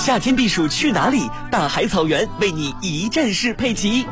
夏天避暑去哪里？大海草原为你一站式配齐。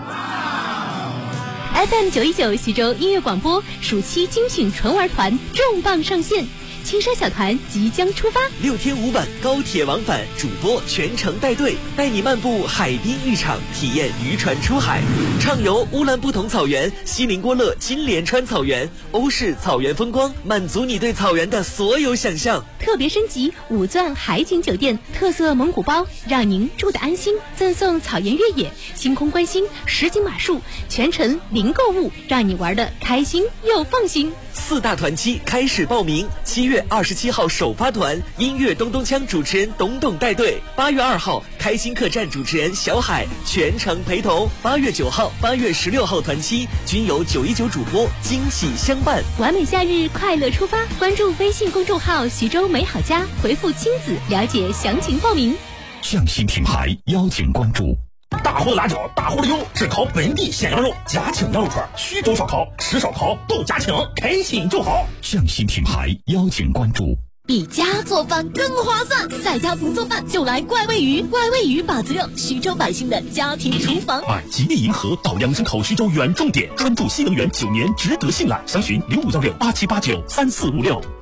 FM 919徐州音乐广播暑期精选纯玩团重磅上线，青山小团即将出发 ，6天5晚高铁往返，主播全程带队，带你漫步海滨浴场，体验渔船出海，畅游乌兰布统草原、锡林郭勒金莲川草原、欧式草原风光，满足你对草原的所有想象。 特别升级5钻海景酒店，特色蒙古包，让您住得安心，赠送草原越野、星空观星、实景马术，全程零购物，让你玩得开心又放心。 4大团期开始报名，7月27号首发团，音乐咚咚锵主持人董董带队；8月2号开心客栈主持人小海全程陪同；8月9号、8月16号团期均由919主播惊喜相伴。 完美夏日快乐出发，关注微信公众号徐州美好家，回复亲子了解详情报名。 匠心品牌邀请关注。 大货的辣椒，大货的油，只烤本地鲜羊肉，家庭羊肉串，徐州烧烤，吃烧烤都家庭，开心就好。 匠心品牌邀请关注。 比家做饭更划算，在家不做饭就来怪味鱼，怪味鱼把子肉，徐州百姓的家庭厨房。 吉利银河到阳山口徐州原重点，专注新能源，9年值得信赖，详询051687893456。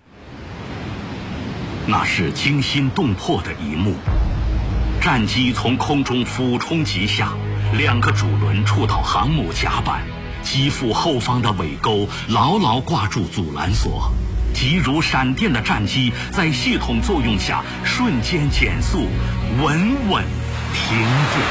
那是惊心动魄的一幕。战机从空中俯冲急下，2个主轮触到航母甲板，机腹后方的尾钩牢牢挂住阻拦索，急如闪电的战机在系统作用下瞬间减速，稳稳停住。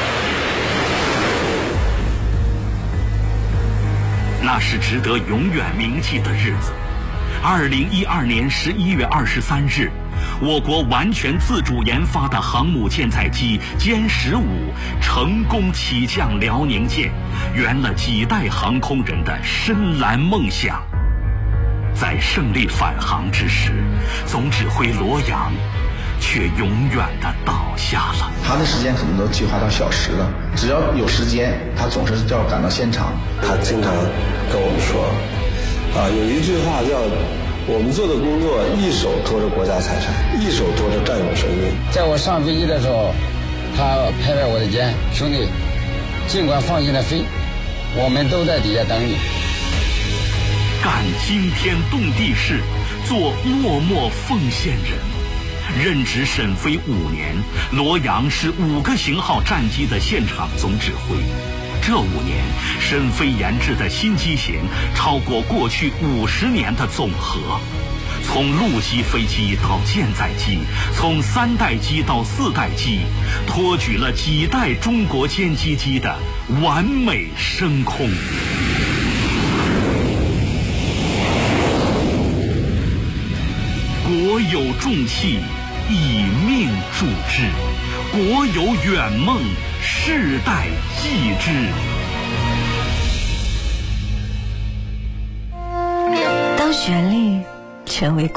那是值得永远铭记的日子。2012年11月23日，我国完全自主研发的航母舰载机歼15成功起降辽宁舰，圆了几代航空人的深蓝梦想。在胜利返航之时，总指挥罗阳却永远地倒下了。 他的时间可能都计划到小时了，只要有时间，他总是要赶到现场。 他经常跟我们说，有一句话叫我们做的工作一手托着国家财产，一手托着战友生命。 在我上飞机的时候，他拍拍我的肩，兄弟，尽管放心的飞，我们都在底下等你。 干惊天动地事，做默默奉献人。任职沈飞5年，罗阳是5个型号战机的现场总指挥。这5年，沈飞研制的新机型超过过去50年的总和。从陆基飞机到舰载机，从3代机到4代机，托举了几代中国歼击机的完美升空。国有重器，以命铸之；国有远梦，世代继之。 当旋律成为